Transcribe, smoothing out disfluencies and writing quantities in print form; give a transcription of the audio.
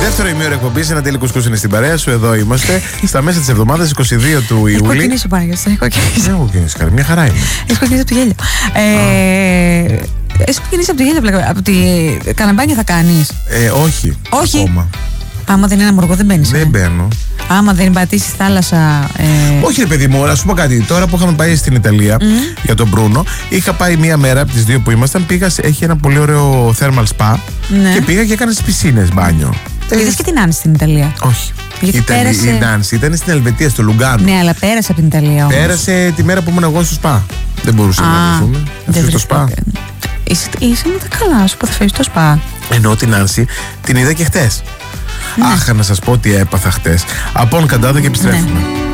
Δεύτερο ημίωρο εκπομπής, ένα τέλειο κουσκούς είναι στην παρέα σου. Εδώ είμαστε. Στα μέσα της εβδομάδας, 22 του Ιούλη. Έχω κοκκινήσει ο Παναγιώτης, έχω κοκκινήσει. Δεν έχω κοκκινήσει, καλή, μια χαρά είναι. Έχω κοκκινήσει από το γέλιο. Έχει κοκκινήσει από το γέλιο, από τη καναμπάνια θα κάνεις? Όχι. Ακόμα. Άμα δεν είναι ένα μοργό, δεν μπαίνεις. Δεν μπαίνω. Άμα δεν πατήσεις θάλασσα. Όχι, ρε παιδί μου, να σου πω κάτι. Τώρα που είχαμε πάει στην Ιταλία για τον Μπρούνο, είχα πάει μία μέρα από τις δύο που ήμασταν. Πήγα, έχει ένα πολύ ωραίο thermal spa. Ναι. Και πήγα και έκανα στις πισίνες μπάνιο. Είδες και την Νάνση στην Ιταλία? Όχι. Γιατί πέρασε... Η Νάνση ήταν στην Ελβετία, στο Λουγκάνο. Ναι, αλλά πέρασε από την Ιταλία όμως. Πέρασε τη μέρα που ήμουν εγώ στο σπα. Δεν μπορούσαμε να βρεθούμε. Δεν στο σπα. Είσαι με τα καλά σου που θα φέρεις στο σπα. Ενώ την Νάνση την είδα και χτες. Αχ, να σας πω τι έπαθα χτες. Από Καντάδα και επιστρέφουμε. Ναι.